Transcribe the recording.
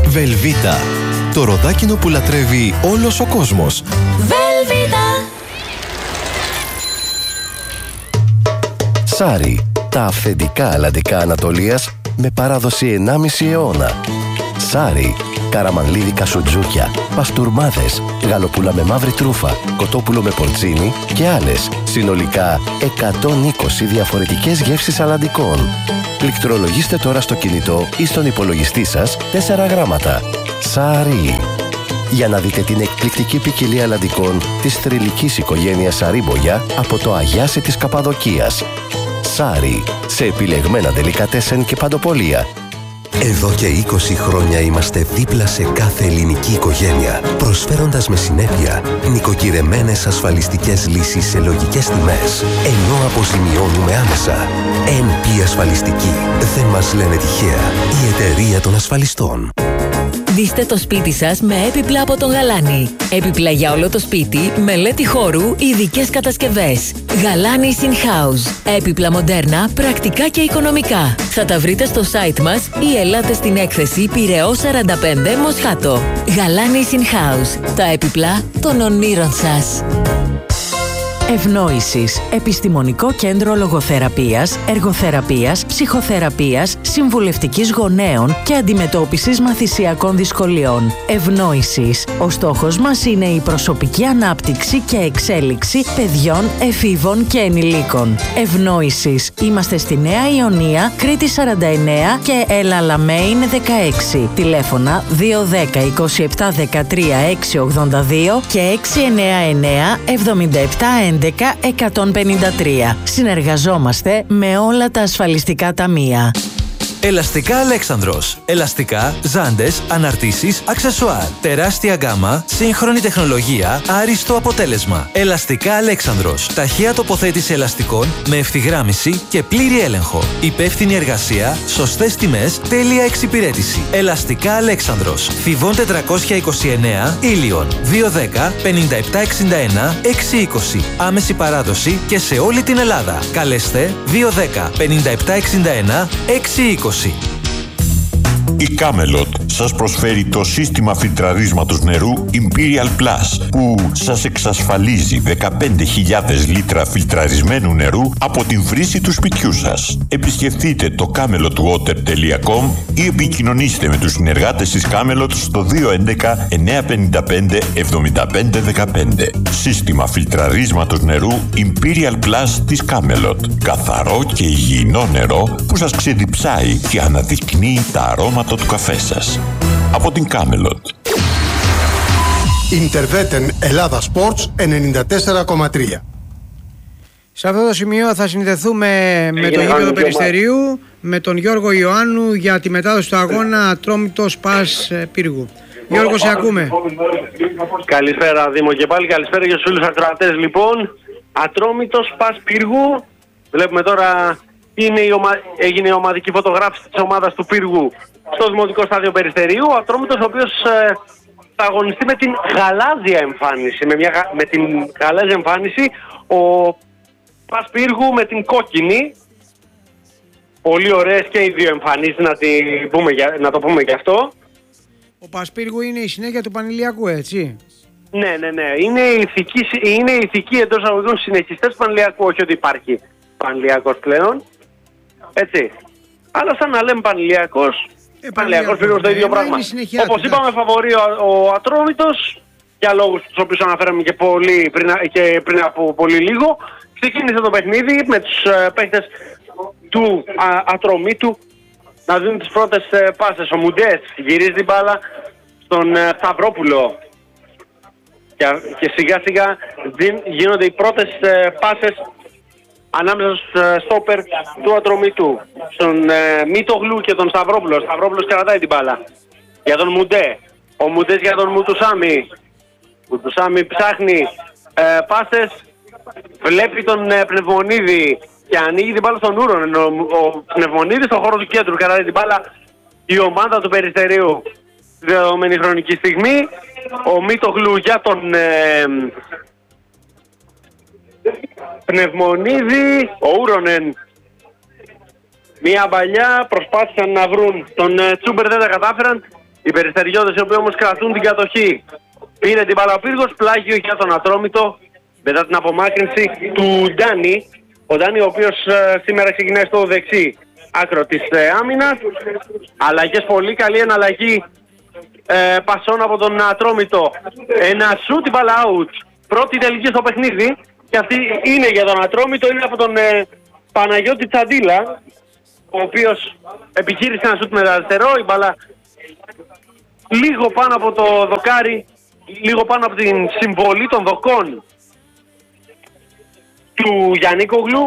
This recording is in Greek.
Βελβίτα. Το ροδάκινο που λατρεύει όλος ο κόσμος. Βελβίτα. Σάρι. Τα αυθεντικά αλλαντικά Ανατολίας με παράδοση 1,5 αιώνα. Σάρι. Καραμανλίδικα σουτζούκια, παστούρμάδες, γαλοπούλα με μαύρη τρούφα, κοτόπουλο με πορτσίνι και άλλες. Συνολικά 120 διαφορετικές γεύσεις αλλαντικών. Πληκτρολογήστε τώρα στο κινητό ή στον υπολογιστή σας 4 γράμματα. Σάρι. Για να δείτε την εκπληκτική ποικιλία αλλαντικών της θρυλικής οικογένειας Σαρίμπογια από το Αγιάσι της Καπαδοκίας. Σάρι. Σε επιλεγμένα ντελικατέσεν και παντοπολία. Εδώ και 20 χρόνια είμαστε δίπλα σε κάθε ελληνική οικογένεια, προσφέροντας με συνέπεια νοικοκυρεμένες ασφαλιστικές λύσεις σε λογικές τιμές, ενώ αποζημιώνουμε άμεσα. NP Ασφαλιστική. Δεν μας λένε τυχαία. Η εταιρεία των ασφαλιστών. Ντύστε το σπίτι σας με έπιπλα από τον Γαλάνη. Έπιπλα για όλο το σπίτι, μελέτη χώρου, ειδικές κατασκευές. Γαλάνη In House. Έπιπλα μοντέρνα, πρακτικά και οικονομικά. Θα τα βρείτε στο site μας ή ελάτε στην έκθεση Πειραιώς 45 Μοσχάτο. Γαλάνη In House. Τα έπιπλα των ονείρων σας. Ευνόησης. Επιστημονικό κέντρο λογοθεραπείας, εργοθεραπείας, ψυχοθεραπείας, συμβουλευτικής γονέων και αντιμετώπισης μαθησιακών δυσκολιών. Ευνόησης. Ο στόχος μας είναι η προσωπική ανάπτυξη και εξέλιξη παιδιών, εφήβων και ενηλίκων. Ευνόησης. Είμαστε στη Νέα Ιωνία, Κρήτη 49 και Ελαλαμέιν 16. Τηλέφωνα 210 27 13 682 και 699 77 153. Συνεργαζόμαστε με όλα τα ασφαλιστικά ταμεία. Ελαστικά Αλέξανδρος. Ελαστικά, ζάντες, αναρτήσεις, αξεσουάρ. Τεράστια γκάμα, σύγχρονη τεχνολογία, άριστο αποτέλεσμα. Ελαστικά Αλέξανδρος. Ταχεία τοποθέτηση ελαστικών με ευθυγράμμιση και πλήρη έλεγχο. Υπεύθυνη εργασία, σωστές τιμές, τέλεια εξυπηρέτηση. Ελαστικά Αλέξανδρος. Θηβών 429, Ήλιον. 210 5761 620. Άμεση παράδοση και σε όλη την Ελλάδα. Καλέστε 210 5761 620. Η Camelot σας προσφέρει το σύστημα φιλτραρίσματος νερού Imperial Plus που σας εξασφαλίζει 15.000 λίτρα φιλτραρισμένου νερού από την βρύση του σπιτιού σας. Επισκεφτείτε το camelotwater.com ή επικοινωνήστε με τους συνεργάτες της Camelot στο 211 955 7515. Σύστημα φιλτραρίσματος νερού Imperial Plus της Camelot. Καθαρό και υγιεινό νερό που σας ξεδιψάει και αναδεικνύει τα αρώματα του καφέ σας. Από την Camelot. Interveten Ελλάδα Sports 94,3. Σε αυτό το σημείο θα συνδεθούμε με το γήπεδο Περιστερίου, με τον Γιώργο Ιωάννου για τη μετάδοση του αγώνα Ατρόμητος Πας Πύργου. Γιώργο, σε ακούμε. Καλησπέρα Δήμο και πάλι, καλησπέρα για τους φίλους ακροατές. Λοιπόν, Ατρόμητος Πας Πύργου. Βλέπουμε τώρα έγινε η ομαδική φωτογράφηση της ομάδας του Πύργου στο Δημοτικό Στάδιο Περιστερίου. Ο Ατρόμητος, ο οποίος θα αγωνιστεί με την γαλάζια εμφάνιση. Με την γαλάζια εμφάνιση, ο Πας Πύργου με την κόκκινη. Πολύ ωραίες και οι δύο εμφανίσεις, να το πούμε και αυτό. Ο Πας Πύργου είναι η συνέχεια του Πανηλιακού, έτσι. Ναι. Είναι ηθικοί εντός αγωγικών συνεχιστές του Πανηλιακού, όχι ότι υπάρχει Πανηλιακός πλέον. Έτσι. Αλλά σαν να λέμε Πανηλιακός, Πανηλιακός Πύργος το ίδιο πράγμα. Όπως είπαμε, φαβορεί ο Ατρόμητος, για λόγους τους οποίους αναφέραμε και πριν από πολύ λίγο. Ξεκίνησε το παιχνίδι με τους παίκτες του Ατρομήτου να δίνουν τις πρώτες πάσες. Ο Μουντές γυρίζει την μπάλα στον Σταυρόπουλο και σιγά σιγά γίνονται οι πρώτες πάσες ανάμεσα στους στόπερ του Ατρομήτου, στον Μίτογλου και τον Σταυρόπουλο. Ο Σταυρόπουλος κρατάει την μπάλα για τον Μουντέ. Ο Μουντές για τον Μουτουσάμι. Μουτουσάμι ψάχνει πάσες, βλέπει τον Πνευμονίδη και ανοίγει την μπάλα στον Ούρον. Ο Πνευμονίδης στον χώρο του κέντρου κρατάει την μπάλα η ομάδα του Περιστερίου στη δεδομένη χρονική στιγμή. Ο Μίτογλου για τον Πνευμονίδη, ο Ούρονεν. Μια μπαλιά, προσπάθησαν να βρουν τον Τσούμπερ, δεν τα κατάφεραν. Οι Περιστεριώτες, οι οποίοι όμως κρατούν την κατοχή. Πήρε την μπάλα ο Πύργος, πλάγιο για τον Ατρόμητο μετά την απομάκρυνση του Ντάνι. Ο Ντάνι, ο οποίος σήμερα ξεκινάει στο δεξί άκρο της άμυνας. Αλλαγές, πολύ καλή εναλλαγή πασών από τον Ατρόμητο. Ένα σουτ, η μπάλα out. Πρώτη τελική στο παιχνίδι. Και αυτή είναι για τον Ατρόμητο, είναι από τον Παναγιώτη Τσαντίλα, ο οποίος επιχείρησε ένα σουτ με αριστερό. Η μπάλα λίγο πάνω από το δοκάρι, λίγο πάνω από την συμβολή των δοκών του Γιαννίκογλου.